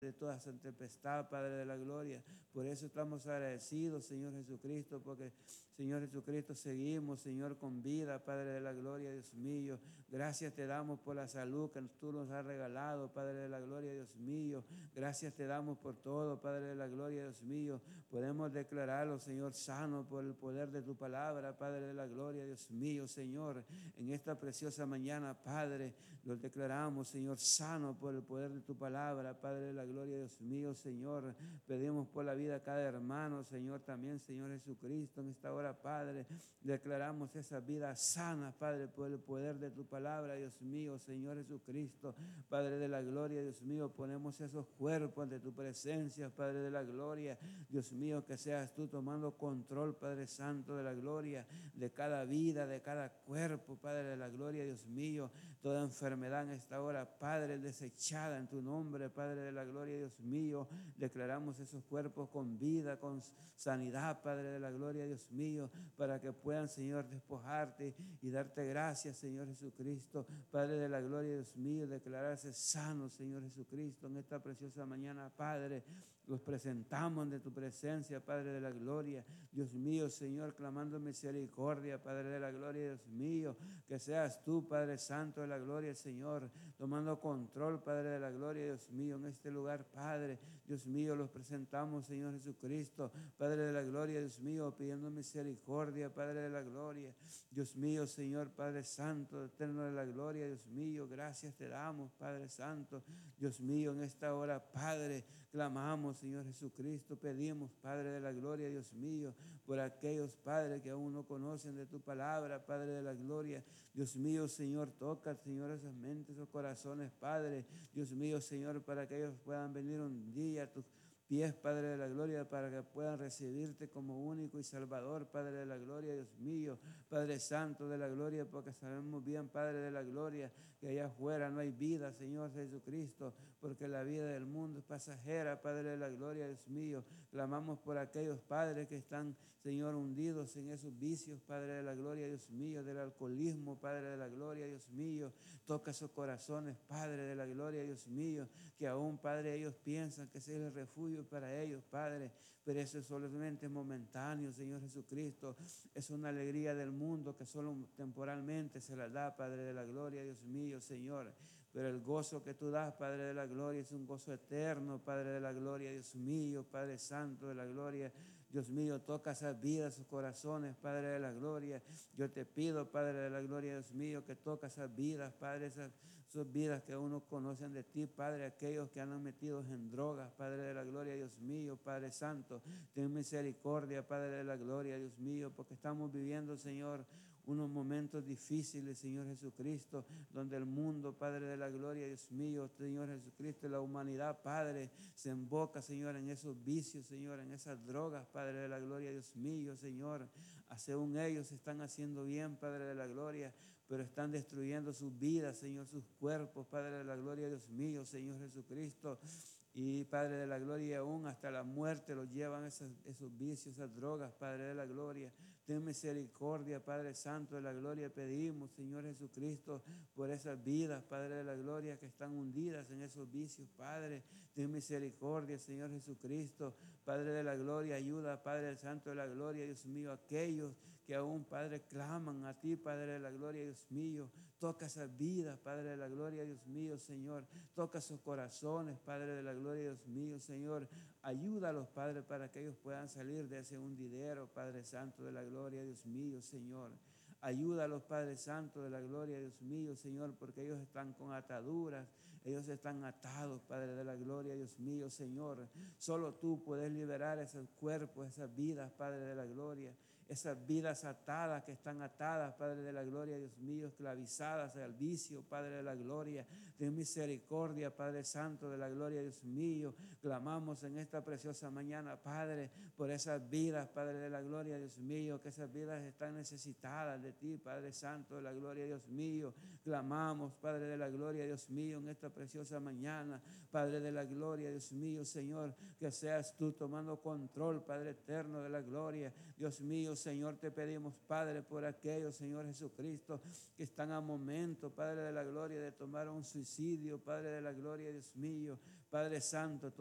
de toda tempestad, Padre de la gloria. Por eso estamos agradecidos, Señor Jesucristo, porque, Señor Jesucristo, seguimos, Señor, con vida, Padre de la gloria, Dios mío. Gracias te damos por la salud que tú nos has regalado, Padre de la gloria, Dios mío. Gracias te damos por todo, Padre de la gloria, Dios mío. Podemos declararlo, Señor, sano por el poder de tu palabra, Padre de la gloria, Dios mío, Señor. En esta preciosa mañana, Padre, lo declaramos, Señor, sano por el poder de tu palabra, Padre de la gloria, Dios mío, Señor. Pedimos por la vida de cada hermano, Señor, también, Señor Jesucristo, en esta hora, Padre, declaramos esa vida sana, Padre, por el poder de tu palabra, Dios mío, Señor Jesucristo, Padre de la gloria, Dios mío, ponemos esos cuerpos ante tu presencia, Padre de la gloria, Dios mío, que seas tú tomando control, Padre Santo de la gloria, de cada vida, de cada cuerpo, Padre de la gloria, Dios mío, toda enfermedad en esta hora, Padre, desechada en tu nombre, Padre de la gloria, Dios mío. Declaramos esos cuerpos con vida, con sanidad, Padre de la gloria, Dios mío, para que puedan, Señor, despojarte y darte gracias, Señor Jesucristo, Padre de la gloria, Dios mío, declararse sano, Señor Jesucristo, en esta preciosa mañana, Padre. Los presentamos de tu presencia, Padre de la gloria, Dios mío, Señor, clamando misericordia, Padre de la gloria, Dios mío, que seas tú, Padre Santo de la gloria, Señor, tomando control, Padre de la gloria, Dios mío, en este lugar, Padre, Dios mío, los presentamos, Señor Jesucristo, Padre de la gloria, Dios mío, pidiendo misericordia, Padre de la gloria, Dios mío, Señor, Padre Santo, eterno de la gloria, Dios mío, gracias te damos, Padre Santo, Dios mío, en esta hora, Padre, clamamos, Señor Jesucristo, pedimos, Padre de la gloria, Dios mío, por aquellos, Padre, que aún no conocen de tu palabra, Padre de la gloria, Dios mío, Señor, toca, Señor, esas mentes, esos corazones, Padre, Dios mío, Señor, para que ellos puedan venir un día a tus pies, Padre de la gloria, para que puedan recibirte como único y salvador, Padre de la gloria, Dios mío, Padre Santo de la gloria, porque sabemos bien, Padre de la gloria, que allá afuera no hay vida, Señor Jesucristo, porque la vida del mundo es pasajera, Padre de la gloria, Dios mío. Clamamos por aquellos padres que están, Señor, hundidos en esos vicios, Padre de la gloria, Dios mío, del alcoholismo, Padre de la gloria, Dios mío. Toca esos corazones, Padre de la gloria, Dios mío, que aún, Padre, ellos piensan que ese es el refugio para ellos, Padre, pero eso es solamente momentáneo, Señor Jesucristo. Es una alegría del mundo que solo temporalmente se la da, Padre de la gloria, Dios mío, Señor. Pero el gozo que tú das, Padre de la gloria, es un gozo eterno, Padre de la gloria, Dios mío, Padre Santo de la gloria. Dios mío, toca esas vidas, sus corazones, Padre de la gloria. Yo te pido, Padre de la gloria, Dios mío, que toca esas vidas, Padre, esas vidas que aún no conocen de ti, Padre, aquellos que han metidos en drogas, Padre de la gloria, Dios mío, Padre Santo. Ten misericordia, Padre de la gloria, Dios mío, porque estamos viviendo, Señor, unos momentos difíciles, Señor Jesucristo, donde el mundo, Padre de la gloria, Dios mío, Señor Jesucristo, la humanidad, Padre, se emboca, Señor, en esos vicios, Señor, en esas drogas, Padre de la gloria, Dios mío, Señor. Según ellos están haciendo bien, Padre de la gloria, pero están destruyendo sus vidas, Señor, sus cuerpos, Padre de la gloria, Dios mío, Señor Jesucristo. Y Padre de la gloria, aún hasta la muerte los llevan esos vicios, esas drogas, Padre de la gloria. Ten misericordia, Padre Santo de la gloria. Pedimos, Señor Jesucristo, por esas vidas, Padre de la gloria, que están hundidas en esos vicios, Padre. Ten misericordia, Señor Jesucristo, Padre de la gloria. Ayuda, Padre Santo de la gloria, Dios mío, aquellos que aún, Padre, claman a ti, Padre de la gloria, Dios mío. Toca esas vidas, Padre de la gloria, Dios mío, Señor. Toca sus corazones, Padre de la gloria, Dios mío, Señor. Ayúdalos, Padre, para que ellos puedan salir de ese hundidero, Padre Santo de la gloria, Dios mío, Señor. Ayúdalos, Padre Santo de la gloria, Dios mío, Señor, porque ellos están con ataduras, ellos están atados, Padre de la gloria, Dios mío, Señor. Solo tú puedes liberar esos cuerpos, esas vidas, Padre de la gloria. Esas vidas atadas que están atadas, Padre de la gloria, Dios mío, esclavizadas al vicio, Padre de la gloria. Ten misericordia, Padre Santo de la gloria, Dios mío. Clamamos en esta preciosa mañana, Padre, por esas vidas, Padre de la gloria, Dios mío, que esas vidas están necesitadas de ti, Padre Santo de la gloria, Dios mío. Clamamos, Padre de la gloria, Dios mío, en esta preciosa mañana, Padre de la gloria, Dios mío, Señor, que seas tú tomando control, Padre eterno de la gloria, Dios mío, Señor, te pedimos, Padre, por aquellos, Señor Jesucristo, que están a momento, Padre de la gloria, de tomar un suicidio, Padre de la gloria, Dios mío. Padre Santo.